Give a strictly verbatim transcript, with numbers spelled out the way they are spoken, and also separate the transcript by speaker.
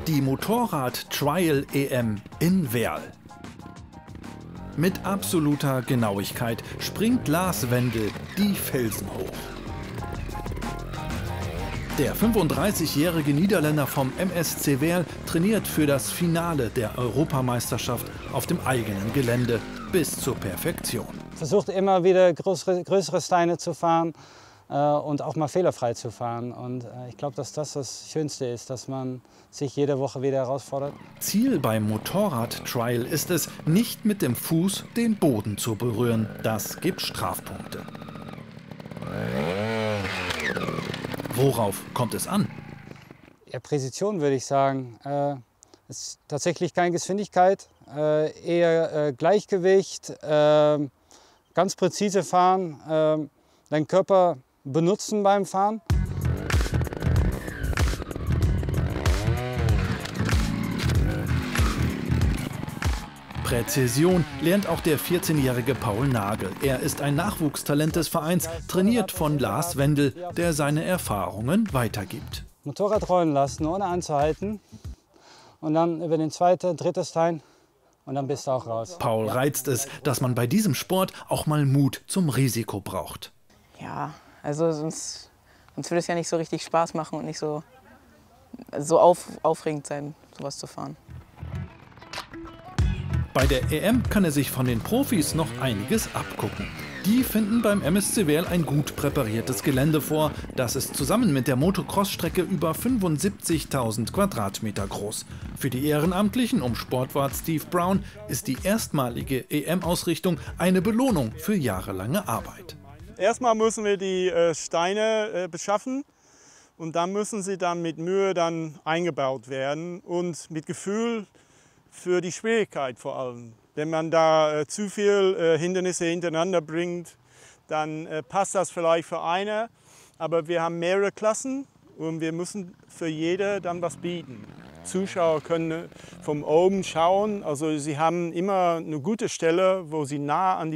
Speaker 1: Die Motorrad-Trial-E M in Werl. Mit absoluter Genauigkeit springt Lars Wendel die Felsen hoch. Der fünfunddreißigjährige Niederländer vom M S C Werl trainiert für das Finale der Europameisterschaft auf dem eigenen Gelände bis zur Perfektion.
Speaker 2: Versucht immer wieder größere, größere Steine zu fahren äh, und auch mal fehlerfrei zu fahren. Und äh, ich glaube, dass das das Schönste ist, dass man sich jede Woche wieder herausfordert.
Speaker 1: Ziel beim Motorrad-Trial ist es, nicht mit dem Fuß den Boden zu berühren. Das gibt Strafpunkte. Worauf kommt es an?
Speaker 2: Ja, Präzision würde ich sagen. Äh, es ist tatsächlich keine Geschwindigkeit, äh, eher äh, Gleichgewicht, äh, ganz präzise fahren, äh, deinen Körper benutzen beim Fahren.
Speaker 1: Präzision lernt auch der vierzehnjährige Paul Nagel. Er ist ein Nachwuchstalent des Vereins, trainiert von Lars Wendel, der seine Erfahrungen weitergibt.
Speaker 2: Motorrad rollen lassen, ohne anzuhalten. Und dann über den zweiten, dritten Stein und dann bist du auch raus.
Speaker 1: Paul reizt es, dass man bei diesem Sport auch mal Mut zum Risiko braucht.
Speaker 3: Ja, also sonst, sonst würde es ja nicht so richtig Spaß machen und nicht so, so auf, aufregend sein, sowas zu fahren.
Speaker 1: Bei der E M kann er sich von den Profis noch einiges abgucken. Die finden beim M S C Werl ein gut präpariertes Gelände vor. Das ist zusammen mit der Motocross-Strecke über fünfundsiebzigtausend Quadratmeter groß. Für die Ehrenamtlichen um Sportwart Steve Brown ist die erstmalige E M-Ausrichtung eine Belohnung für jahrelange Arbeit.
Speaker 4: Erstmal müssen wir die äh, Steine äh, beschaffen und dann müssen sie dann mit Mühe dann eingebaut werden und mit Gefühl für die Schwierigkeit vor allem. Wenn man da äh, zu viel äh, Hindernisse hintereinander bringt, dann äh, passt das vielleicht für eine, aber wir haben mehrere Klassen und wir müssen für jede dann was bieten. Zuschauer können von oben schauen, also sie haben immer eine gute Stelle, wo sie nah an die